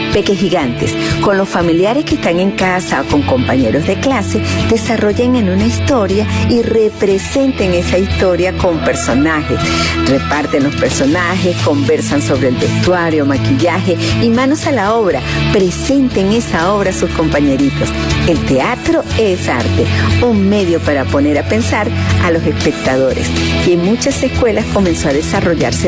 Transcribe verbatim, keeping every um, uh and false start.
Peque Gigantes, con los familiares que están en casa o con compañeros de clase, desarrollen en una historia y representen esa historia con personajes. Reparten los personajes, conversan sobre el vestuario, maquillaje y manos a la obra. Presenten esa obra a sus compañeritos. El teatro es arte, un medio para poner a pensar a los espectadores. Y en muchas escuelas comenzó a desarrollarse